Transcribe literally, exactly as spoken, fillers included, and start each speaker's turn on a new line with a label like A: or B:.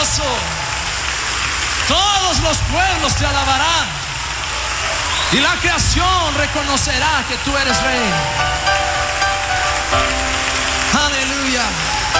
A: poderoso. Todos los pueblos te alabarán y la creación reconocerá que tú eres Rey.